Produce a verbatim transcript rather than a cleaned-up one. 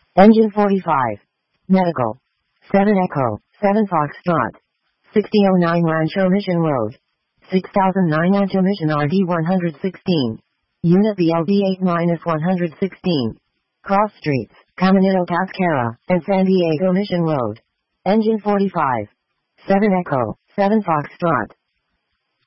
Engine forty-five. Medical. seven Echo, seven Foxtrot. sixty oh nine Rancho Mission Road. six thousand nine Rancho Mission R D one sixteen. Unit B L D eight one sixteen. Cross Streets, Caminito Cascara, and San Diego Mission Road. Engine forty-five. seven Echo, seven Foxtrot.